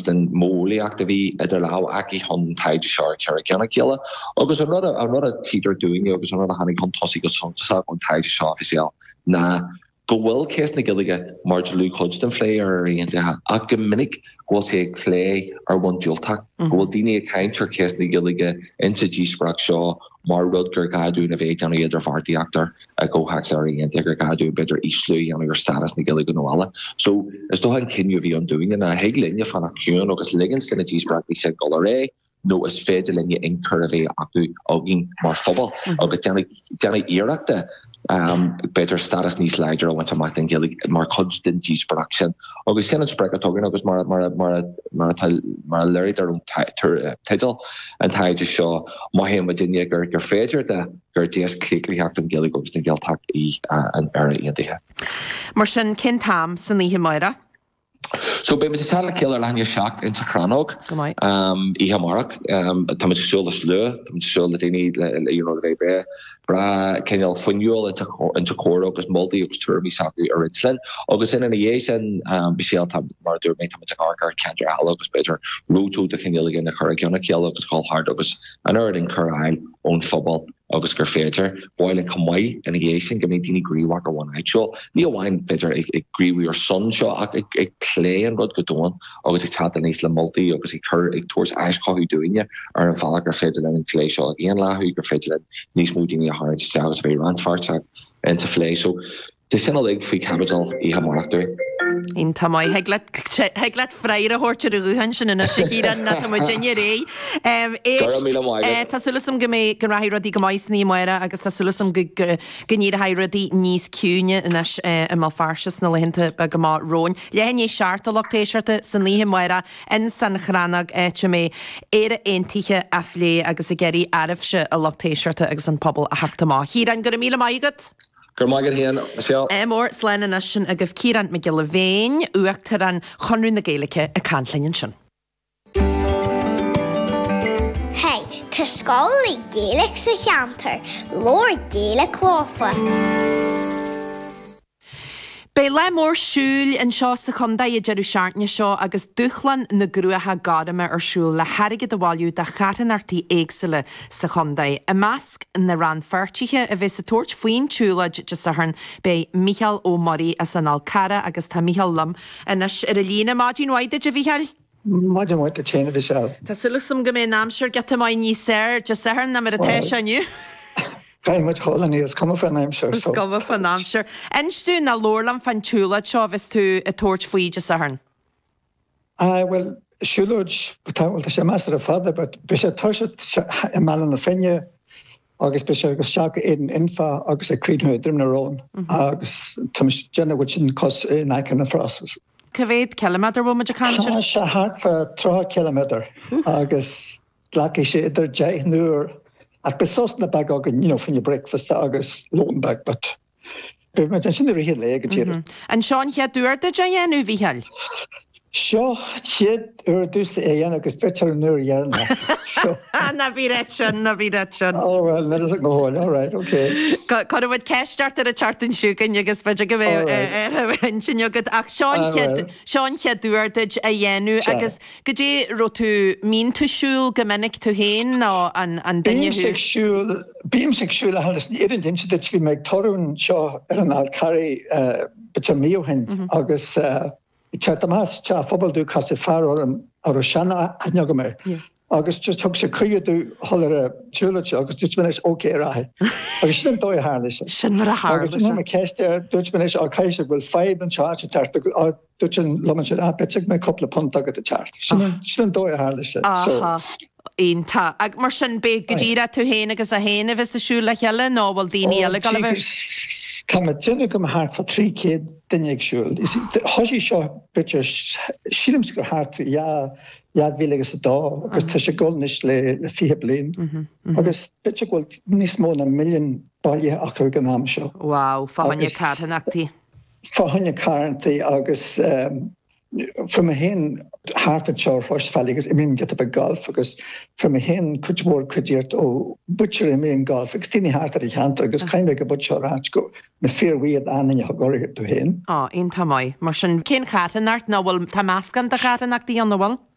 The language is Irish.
den móliacht a bhí idir lá aici chun taide seir cear ceanna céile agus an rud a tíidir dúine agus an rud a hanig chun tosí go sonsa an taide seo oficial na go bhfuil cés na gilige mar Luke Hodgson flé ar aontathe ach go minic bhfuil sé clé ar bhain dúilteach bhfuil daoine a caiintear cés na gilige inta díosprach seo mar rud gur gaú na bhéid an idir bhartaíachtar a ggóthachs ar aontathe gur gaú beidir íslú an gur status na gilige nóála. So is dó an cinniu bhí an dúine na heag linne fanna ciún agus ligan sin na díosprach bhí sé go ré no is féidir linne incur a bheith acu ágin mar phobal agus deanna iireachta better status níos leidir want amach den gilig mar chud den díosprach sin agus sin an sprech atógan agus mar leidir an title an taide seo maihé ma dinne gur féidir de gur déas clícliíocht an gilig agus den gealteach í an ar aontathe. Mar sin cin tam san ihe maira? So be met tale killer lang je shock in Sacranog. I hamark tam het zullen sleu, tam zullen die VB bra kenal funjul in Chicoro agus multi agus turbi saki or Ritzlen. Agus in en Michelle tam maar door met Arcar Kendra agus beter roto de kenil in de Caragona kill agus call hard agus an in Carail on football. Agus gur féidir bhile cumai in géisisin go mé daoine gríomhach ar bhain seo. Ní bhhain beidir ag gríomh ar son seo ag clé an rud go dóin agus ag tata níos le multaí agus ag chur ag tuairs eiscáthú dúine ar an fála gur féidir le an clé seo ag aon láthú gur féidir le níos mú daoine a tháinig teag agus bhí rantfarteach into flé. So de sin lig faoi capital í hamarachtar. In tamai heglet freire hortir a ruhan sin in a sihiran na tamai jinne ré. Tasulusum gomé gyrrahi rodí gomais ní moira agus tasulusum gynir hai rodí níos cúne in as mal farsis na lehinte gomá rón. Lehenni seart a loctéisiarte san líhe moira in san chranag mé éire eintiche aflé agus a geri arifse a loctéisiarte agus an pobl a hachtamá. Híran gur míle maigat? Gurmagad hían, Michelle. Mór slein an sin a gof círant me gile féin uachtar an chonrún na géalacha a canlainn sin. Hey, tá scóla géalaach sa cheantar, lór géalaach clófa. Bei le mór siúil an seo sa chundaí a jeú seaartne seo agus duchlan na grúatha gadama ar siúil le harigid a bháilú de charanartaí éagsile sa chundaí. A measc na ran fertíthe a bheith sa tuairt faoin túlaid de saharn bei Michael Ó Murray a san Alcara agus tá Michael Lum inis ar a lína mádín waide de Michael? Mádín waide chéna bhí seall. Tá sulasum go mé námseir gata mai ní séir de saharn na mar a téis aniu. Gaim muid hólaní is cuma fan Amshire. Is cuma fan Amshire. Enstú na lórlam fan túla seo vis tú a tuairt faoi de saharn? Well, siúlóid bhfuil sé meastar a fada, but be sé tuirse i mean na finne agus be sé agus seacha éan infa agus a crídú drim na rón agus tumis dénne bhid sin cos nacan na frasas. Cavéad kilometr bhfuil muid a canir? Tá sé hart fa 3 kilometr agus laci sé idir 10 nuair. At besos na bag agan, from your breakfast agus loan bag, but but sin ri le tíir. An Seán head dúirta de dhéanú bhíhall? Seo siad dús éana agus betar nuair dhéarna. Na bhí sin, na bhí sin. Oh, well, that is a go hole. All right, okay. Cad bhfuid ceistart ar a chartan siúgan agus beidir go bhéh sin jogad ach Seán chead dúirtaid a dhéanú agus go dé rotú mín tú siúil go minic tú héin ná an duine Bím siúil a halas ní irin dinse dat bhí meid torún seo ar an Alcari bit a míohin agus Chatamás cha fobaldú cas far ar sena anegamir. Agus just thug sé cuiadú hollar a túlaid agus dúitmenis ócé rathe. Agus sin dói hális. Sin mar a hális. Agus na ceiste dúitmenis á caiise bhfuil 5 an charge tart dúitin loman sin apetig me couple punt agad a chart. Sin dói hális. Ínta. Ag mar sin be godíra tú héin agus a héin a bheits a siúla cheile nó bhfuil daoine eile gal bheith? Tá dinne go hart fa 3 céad duine agsúil. Thosí seo bitir sílims go hart vilegus a dá, agus tá sé golnis le 5 bliain. Agus bitir bhfuil níos mó na milliún bailithe acu gan am seo. Wow, fáhanne cartanachtí. Fáhanne cartanachtí agus from a hen hart at seo rhoisfallig agus imim get up a golf agus from a hen cwtmór cwdirt o butcher imim golf agus tíni hart ar I chant agus caim ag a butcher hart go me fear wead anin a gorir do hen. In tamai. Mar sin cén chatanart na bhfuil tá meascan de chatanachtaí an bhfuil?